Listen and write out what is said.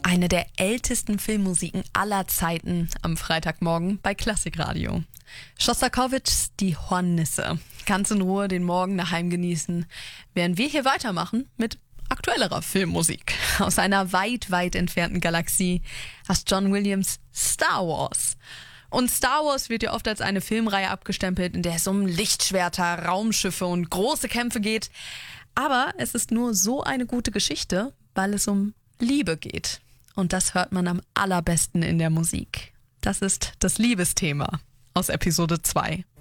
Eine der ältesten Filmmusiken aller Zeiten am Freitagmorgen bei Klassikradio. Schostakowitschs Die Hornisse. Ganz in Ruhe den Morgen daheim genießen, während wir hier weitermachen mit aktuellerer Filmmusik. Aus einer weit, weit entfernten Galaxie aus John Williams Star Wars. Und Star Wars wird ja oft als eine Filmreihe abgestempelt, in der es um Lichtschwerter, Raumschiffe und große Kämpfe geht. Aber es ist nur so eine gute Geschichte, weil es um Liebe geht. Und das hört man am allerbesten in der Musik. Das ist das Liebesthema aus Episode 2.